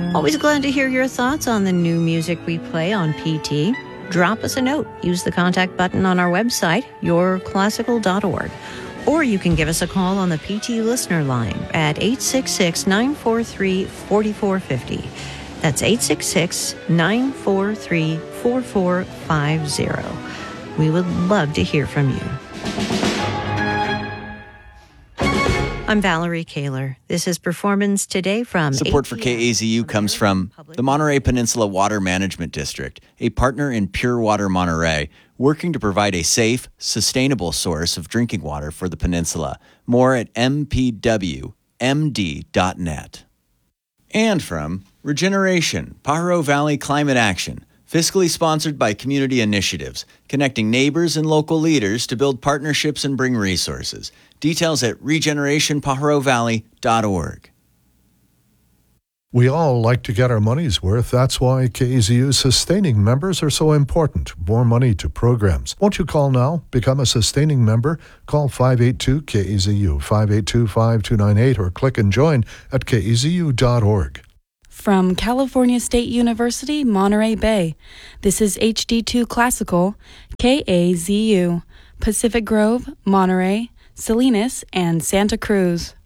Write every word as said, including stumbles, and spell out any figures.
Always glad to hear your thoughts on the new music we play on P T. Drop us a note. Use the contact button on our website, your classical dot org. Or you can give us a call on the P T listener line at eight six six, nine four three, four four five zero. That's eight six six, nine four three, four four five zero. We would love to hear from you. I'm Valerie Kaler. This is Performance Today from Support for K A Z U comes from the Monterey Peninsula Water Management District, a partner in Pure Water Monterey, working to provide a safe, sustainable source of drinking water for the peninsula. More at m p w m d dot net. And from Regeneration, Pajaro Valley Climate Action, fiscally sponsored by community initiatives, connecting neighbors and local leaders to build partnerships and bring resources. Details at regeneration pajaro valley dot org. We all like to get our money's worth. That's why K A Z U's sustaining members are so important. More money to programs. Won't you call now? Become a sustaining member. Call five eight two K A Z U, five eight two, five two nine eight, or click and join at k a z u dot org. From California State University, Monterey Bay, this is H D two Classical, K A Z U, Pacific Grove, Monterey, Salinas, and Santa Cruz.